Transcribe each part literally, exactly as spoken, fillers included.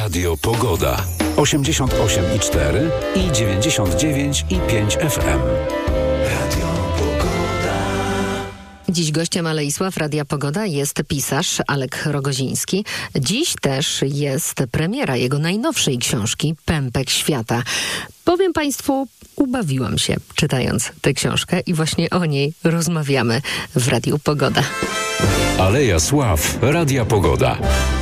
Radio Pogoda. osiemdziesiąt osiem i cztery i dziewięćdziesiąt dziewięć i pięć F M. Radio Pogoda. Dziś gościem Aleisław Radia Pogoda jest pisarz Alek Rogoziński. Dziś też jest premiera jego najnowszej książki Pępek Świata. Powiem Państwu, ubawiłam się czytając tę książkę i właśnie o niej rozmawiamy w Radiu Pogoda. Aleja Sław Radia Pogoda.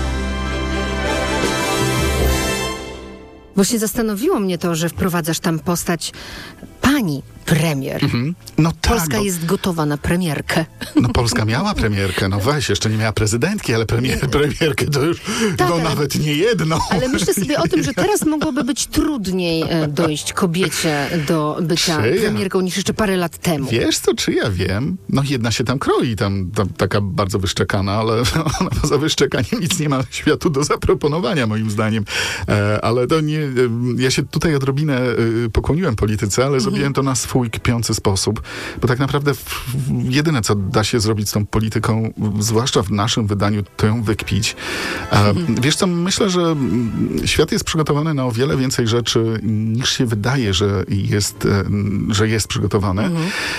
Właśnie zastanowiło mnie to, że wprowadzasz tam postać pani premier. Mhm. No tak, Polska no, jest gotowa na premierkę. no Polska miała premierkę, no weź, jeszcze nie miała prezydentki, ale premier, premierkę to już Tak, no ale- nawet nie jedną. Ale myślę sobie o tym, że teraz mogłoby być trudniej e, dojść kobiecie do bycia Czy ja? premierką niż jeszcze parę lat temu. Wiesz co, czy ja wiem? No jedna się tam kroi, tam, tam taka bardzo wyszczekana, ale ona poza wyszczekaniem nic nie ma światu do zaproponowania, moim zdaniem. E, ale to nie, e, ja się tutaj odrobinę e, pokłoniłem polityce, ale zrobiłem to na swój kpiący sposób, bo tak naprawdę w, w, jedyne, co da się zrobić z tą polityką, zwłaszcza w naszym wydaniu, to ją wykpić. E, wiesz co, myślę, że mm, świat jest przygotowany na o wiele więcej rzeczy, niż się wydaje, że jest, e, że jest przygotowany.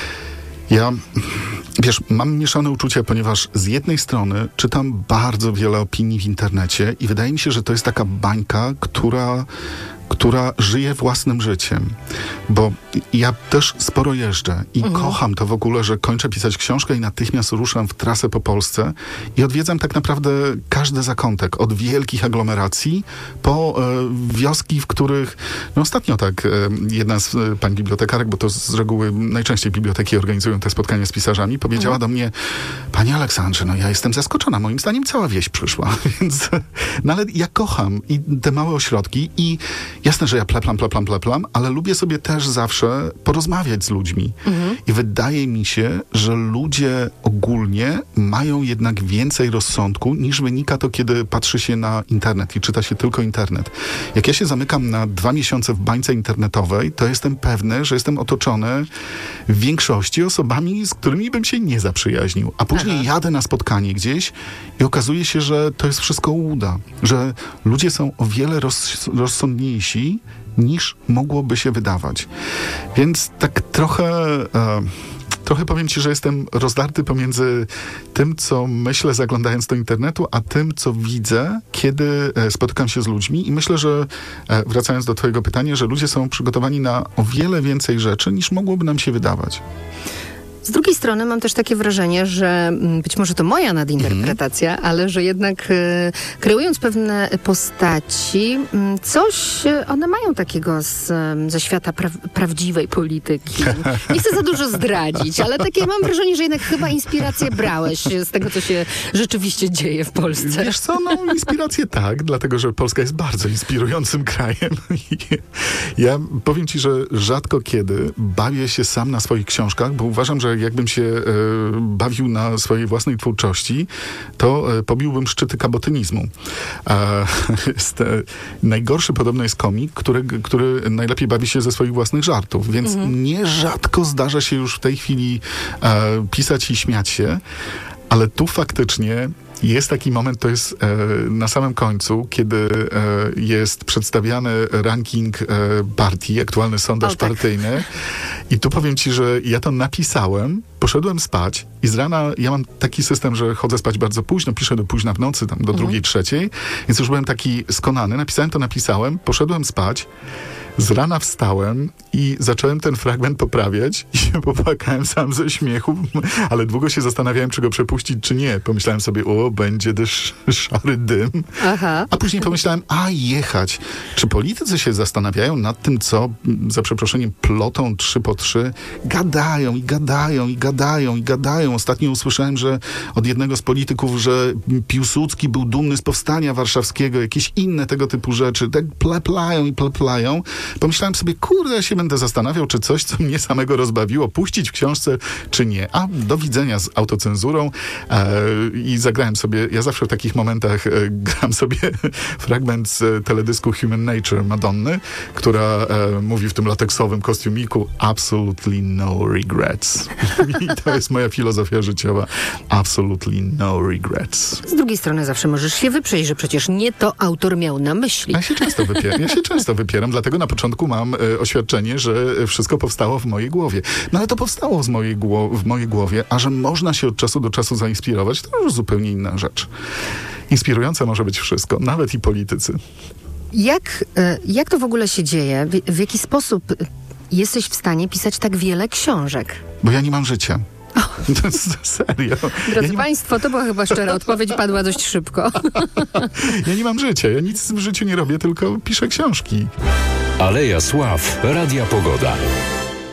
Ja, wiesz, mam mieszane uczucia, ponieważ z jednej strony czytam bardzo wiele opinii w internecie i wydaje mi się, że to jest taka bańka, która, która żyje własnym życiem. Bo ja też sporo jeżdżę i kocham to w ogóle, że kończę pisać książkę i natychmiast ruszam w trasę po Polsce i odwiedzam tak naprawdę każdy zakątek, od wielkich aglomeracji po e, wioski, w których, no ostatnio tak, e, jedna z e, pań bibliotekarek, bo to z reguły najczęściej biblioteki organizują te spotkania z pisarzami, powiedziała do mnie: Panie Aleksandrze, no ja jestem zaskoczona, moim zdaniem cała wieś przyszła, więc, no ale ja kocham i te małe ośrodki i jasne, że ja pleplam, pleplam, pleplam, ale lubię sobie też zawsze porozmawiać z ludźmi. I wydaje mi się, że ludzie ogólnie mają jednak więcej rozsądku, niż wynika to, kiedy patrzy się na internet i czyta się tylko internet. Jak ja się zamykam na dwa miesiące w bańce internetowej, to jestem pewny, że jestem otoczony w większości osobami, z którymi bym się nie zaprzyjaźnił. A później Aha. jadę na spotkanie gdzieś i okazuje się, że to jest wszystko ułuda. Że ludzie są o wiele roz, rozsądniejsi, niż mogłoby się wydawać. Więc tak trochę... E, Trochę powiem ci, że jestem rozdarty pomiędzy tym, co myślę zaglądając do internetu, a tym, co widzę, kiedy e, spotykam się z ludźmi. I myślę, że e, wracając do twojego pytania, że ludzie są przygotowani na o wiele więcej rzeczy, niż mogłoby nam się wydawać. Z drugiej strony mam też takie wrażenie, że mm, być może to moja nadinterpretacja, ale że jednak e, kreując pewne postaci, mm, coś e, one mają takiego z, em, ze świata pra- prawdziwej polityki. Nie chcę za dużo zdradzić, ale takie mam wrażenie, że jednak chyba inspirację brałeś z tego, co się rzeczywiście dzieje w Polsce. Wiesz co, no inspiracje tak, dlatego, że Polska jest bardzo inspirującym krajem. I ja powiem ci, że rzadko kiedy bawię się sam na swoich książkach, bo uważam, że jakbym się e, bawił na swojej własnej twórczości, to e, pobiłbym szczyty kabotynizmu. E, jest, e, najgorszy podobno jest komik, który, który najlepiej bawi się ze swoich własnych żartów, więc nierzadko zdarza się już w tej chwili e, pisać i śmiać się, ale tu faktycznie jest taki moment, to jest e, na samym końcu, kiedy e, jest przedstawiany ranking e, partii, aktualny sondaż O, tak. partyjny. I tu powiem ci, że ja to napisałem, poszedłem spać i z rana ja mam taki system, że chodzę spać bardzo późno, piszę do późna w nocy, tam do drugiej, trzeciej, więc już byłem taki skonany. Napisałem to, napisałem, poszedłem spać. Z rana wstałem i zacząłem ten fragment poprawiać i się popłakałem sam ze śmiechu, ale długo się zastanawiałem, czy go przepuścić, czy nie. Pomyślałem sobie, o, będzie też szary dym. Aha. A później pomyślałem, a jechać. Czy politycy się zastanawiają nad tym, co, za przeproszeniem, plotą trzy po trzy? Gadają i gadają i gadają i gadają. Ostatnio usłyszałem, że od jednego z polityków, że Piłsudski był dumny z powstania warszawskiego, jakieś inne tego typu rzeczy. Tak pleplają i pleplają. Pomyślałem sobie, kurde, ja się będę zastanawiał, czy coś, co mnie samego rozbawiło, puścić w książce, czy nie. A do widzenia z autocenzurą e, i zagrałem sobie, ja zawsze w takich momentach e, gram sobie fragment z teledysku Human Nature Madonny, która e, mówi w tym lateksowym kostiumiku absolutely no regrets. I to jest moja filozofia życiowa. Absolutely no regrets. Z drugiej strony zawsze możesz się wyprzeć, że przecież nie to autor miał na myśli. Ja się często wypieram, ja się często wypieram, dlatego na początku mam e, oświadczenie, że wszystko powstało w mojej głowie. No ale to powstało z mojej gło- w mojej głowie, a że można się od czasu do czasu zainspirować, to już zupełnie inna rzecz. Inspirujące może być wszystko, nawet i politycy. Jak, e, jak to w ogóle się dzieje? W, w jaki sposób jesteś w stanie pisać tak wiele książek? Bo ja nie mam życia. To jest serio. Drodzy ja Państwo, to była chyba szczera odpowiedź, padła dość szybko. Ja nie mam życia, ja nic w życiu nie robię, tylko piszę książki. Aleja Sław, Radia Pogoda.